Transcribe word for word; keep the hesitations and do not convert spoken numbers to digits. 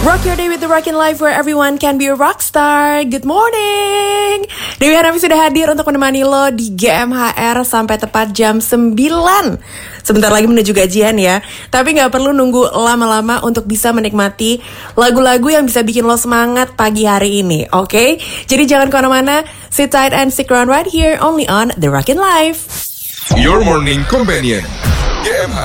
Rock your day with the Rockin' Life where everyone can be a rockstar. Good morning. Dewi Hanafi sudah hadir untuk menemani lo di G M H R sampai tepat jam sembilan. Sebentar lagi menuju gajian ya. Tapi gak perlu nunggu lama-lama untuk bisa menikmati lagu-lagu yang bisa bikin lo semangat pagi hari ini, oke? Okay? Jadi jangan kemana-mana. Sit tight and stick around right here only on The Rockin' Life. Your morning companion G M H